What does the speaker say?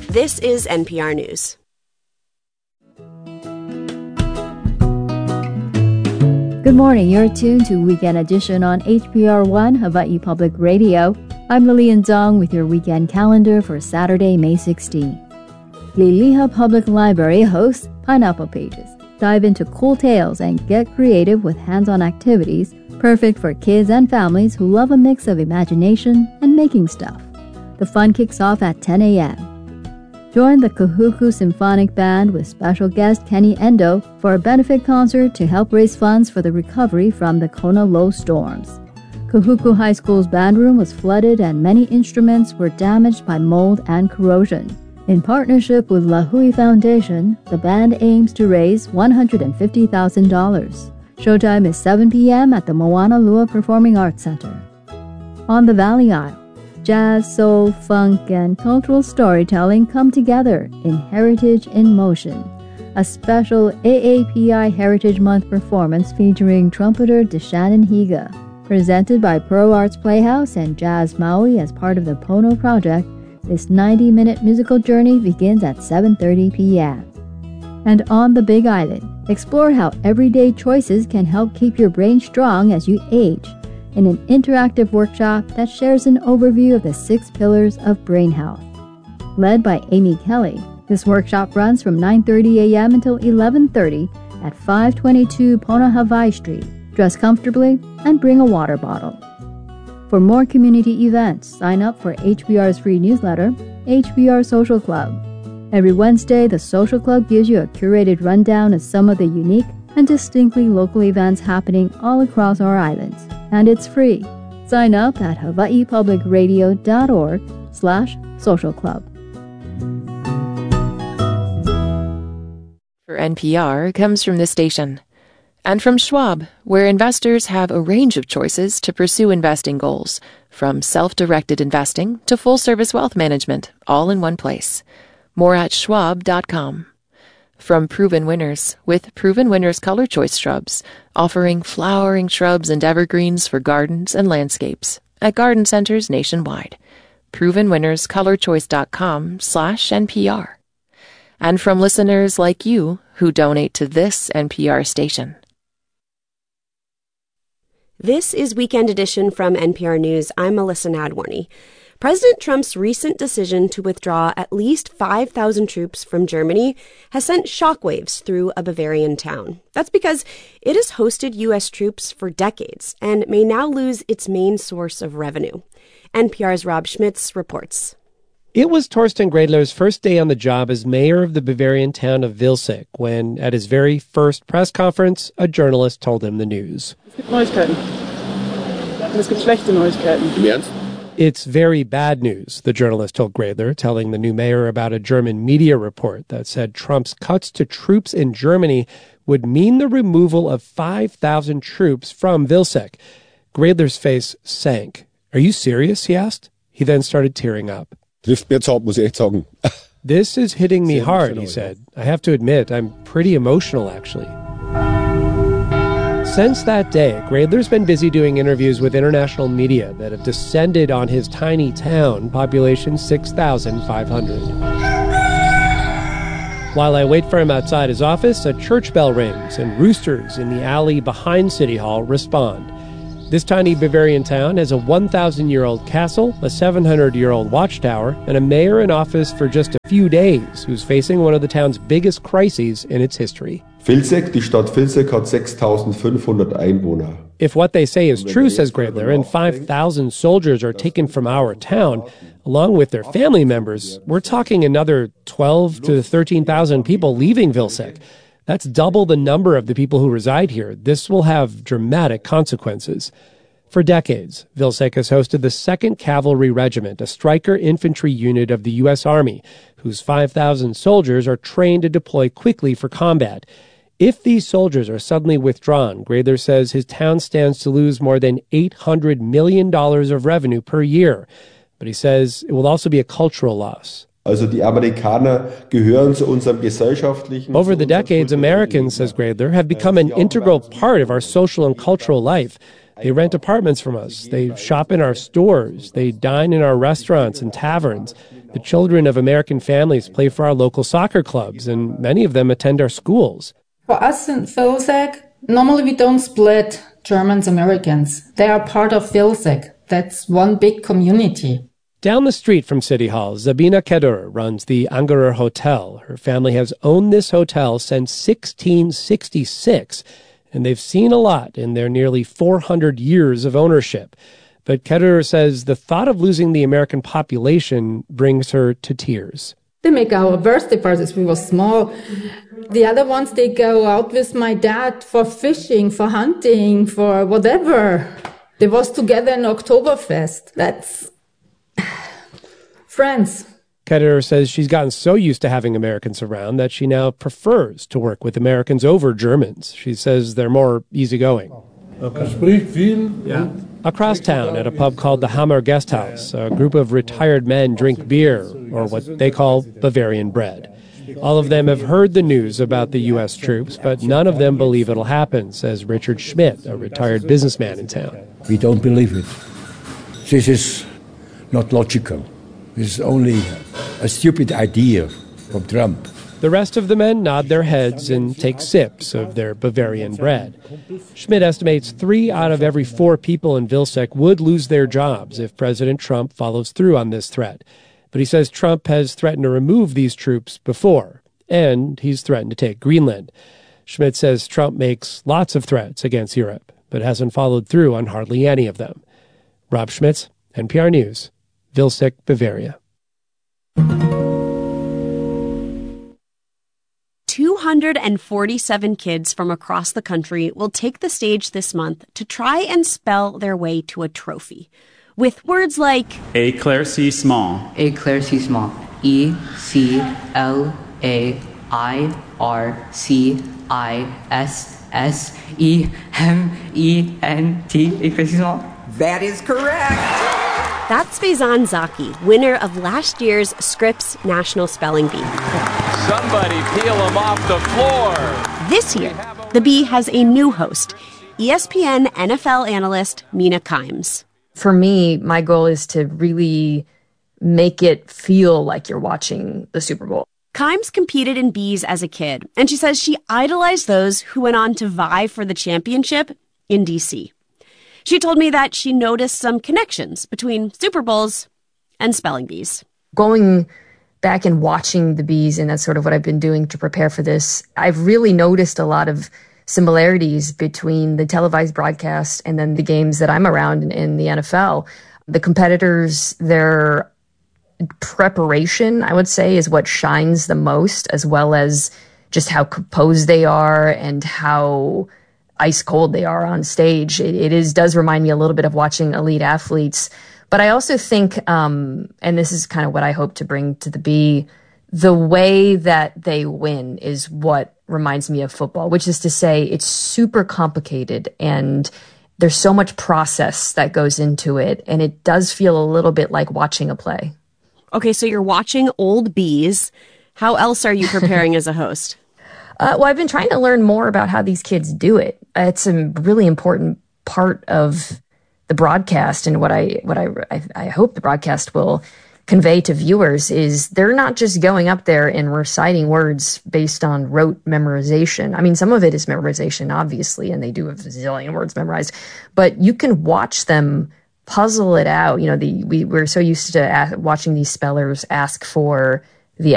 This is NPR News. Good morning. You're tuned to Weekend Edition on HPR One, Hawaii Public Radio. I'm Lillian Dong with your weekend calendar for Saturday, May 16. Liliha Public Library hosts Pineapple Pages. Dive into cool tales and get creative with hands-on activities, perfect for kids and families who love a mix of imagination and making stuff. The fun kicks off at 10 a.m. Join the Kahuku Symphonic Band with special guest Kenny Endo for a benefit concert to help raise funds for the recovery from the Kona low storms. Kahuku High School's band room was flooded and many instruments were damaged by mold and corrosion. In partnership with La Hui Foundation, the band aims to raise $150,000. Showtime is 7 p.m. at the Moana Lua Performing Arts Center. On the Valley Isle, jazz, soul, funk, and cultural storytelling come together in Heritage in Motion, a special AAPI Heritage Month performance featuring trumpeter Deshannon Higa. Presented by Pro Arts Playhouse and Jazz Maui as part of the Pono Project, this 90-minute musical journey begins at 7:30 p.m. And on the Big Island, explore how everyday choices can help keep your brain strong as you age in an interactive workshop that shares an overview of the 6 pillars of brain health. Led by Amy Kelly, this workshop runs from 9:30 a.m. until 11:30 at 522 Pona Hawaii Street. Dress comfortably and bring a water bottle. For more community events, sign up for HBR's free newsletter, HBR Social Club. Every Wednesday, the Social Club gives you a curated rundown of some of the unique and distinctly local events happening all across our islands. And it's free. Sign up at hawaiipublicradio.org/social club. For NPR comes from this station. And from Schwab, where investors have a range of choices to pursue investing goals, from self-directed investing to full-service wealth management, all in one place. More at schwab.com. From Proven Winners, with Proven Winners Color Choice Shrubs, offering flowering shrubs and evergreens for gardens and landscapes at garden centers nationwide. ProvenWinnersColorChoice.com/NPR. And from listeners like you who donate to this NPR station. This is Weekend Edition from NPR News. I'm Melissa Nadworny. President Trump's recent decision to withdraw at least 5,000 troops from Germany has sent shockwaves through a Bavarian town. That's because it has hosted U.S. troops for decades and may now lose its main source of revenue. NPR's Rob Schmitz reports. It was Torsten Grädler's first day on the job as mayor of the Bavarian town of Vilseck when, at his very first press conference, a journalist told him the news. Es gibt Neuigkeiten. Und es gibt schlechte Neuigkeiten. Im Ernst? It's very bad news, the journalist told Grädler, telling the new mayor about a German media report that said Trump's cuts to troops in Germany would mean the removal of 5,000 troops from Vilseck. Grädler's face sank. Are you serious? He asked. He then started tearing up. Trifft mir hart, muss ich echt sagen. This is hitting me hard, he said. I have to admit, I'm pretty emotional, actually. Since that day, Grädler's been busy doing interviews with international media that have descended on his tiny town, population 6,500. While I wait for him outside his office, a church bell rings and roosters in the alley behind City Hall respond. This tiny Bavarian town has a 1,000-year-old castle, a 700-year-old watchtower, and a mayor in office for just a few days who's facing one of the town's biggest crises in its history. Vilseck, die Stadt Vilseck hat 6,500 Einwohner. If what they say is true, says Grädler, and 5,000 soldiers are taken from our town, along with their family members, we're talking another 12 to 13,000 people leaving Vilseck. That's double the number of the people who reside here. This will have dramatic consequences. For decades, Vilseck has hosted the 2nd Cavalry Regiment, a striker infantry unit of the U.S. Army, whose 5,000 soldiers are trained to deploy quickly for combat. If these soldiers are suddenly withdrawn, Grädler says his town stands to lose more than $800 million of revenue per year. But he says it will also be a cultural loss. Also die Amerikaner gehören zu unserem gesellschaftlichen... Over the decades, Americans, says Grädler, have become an integral part of our social and cultural life. They rent apartments from us. They shop in our stores. They dine in our restaurants and taverns. The children of American families play for our local soccer clubs, and many of them attend our schools. For us in Vilseck, normally we don't split Germans, Americans. They are part of Vilseck. That's one big community. Down the street from City Hall, Sabina Kederer runs the Angerer Hotel. Her family has owned this hotel since 1666, and they've seen a lot in their nearly 400 years of ownership. But Kederer says the thought of losing the American population brings her to tears. They make our birthday parties. We were small. The other ones, they go out with my dad for fishing, for hunting, for whatever. They was together in Oktoberfest. That's friends. Kederer says she's gotten so used to having Americans around that she now prefers to work with Americans over Germans. She says they're more easygoing. Across town at a pub called the Hammer Guesthouse, a group of retired men drink beer, or what they call Bavarian bread. All of them have heard the news about the U.S. troops, but none of them believe it'll happen, says Richard Schmidt, a retired businessman in town. We don't believe it. This is not logical. This is only a stupid idea from Trump. The rest of the men nod their heads and take sips of their Bavarian bread. Schmidt estimates 3 out of every 4 people in Vilseck would lose their jobs if President Trump follows through on this threat. But he says Trump has threatened to remove these troops before, and he's threatened to take Greenland. Schmidt says Trump makes lots of threats against Europe, but hasn't followed through on hardly any of them. Rob Schmitz, NPR News, Vilseck, Bavaria. 247 kids from across the country will take the stage this month to try and spell their way to a trophy. With words like éclaircissement, éclaircissement, E-C-L-A-I-R-C-I-S-S-E-M-E-N-T, éclaircissement. That is correct. That's Faizan Zaki, winner of last year's Scripps National Spelling Bee. Somebody peel him off the floor. This year, the Bee has a new host, ESPN NFL analyst Mina Kimes. For me, my goal is to really make it feel like you're watching the Super Bowl. Kimes competed in bees as a kid, and she says she idolized those who went on to vie for the championship in D.C. She told me that she noticed some connections between Super Bowls and spelling bees. Going back and watching the bees, and that's sort of what I've been doing to prepare for this, I've really noticed a lot of similarities between the televised broadcast and then the games that I'm around in the NFL. The competitors, their preparation, I would say, is what shines the most, as well as just how composed they are and how ice cold they are on stage. It does remind me a little bit of watching elite athletes. But I also think, and this is kind of what I hope to bring to the Bee, the way that they win is what reminds me of football, which is to say it's super complicated and there's so much process that goes into it. And it does feel a little bit like watching a play. Okay, so you're watching old bees. How else are you preparing as a host? Well, I've been trying to learn more about how these kids do it. It's a really important part of the broadcast, and what I hope the broadcast will convey to viewers is they're not just going up there and reciting words based on rote memorization. I mean, some of it is memorization, obviously, and they do have a zillion words memorized, but you can watch them puzzle it out. You know, we're so used to watching these spellers ask for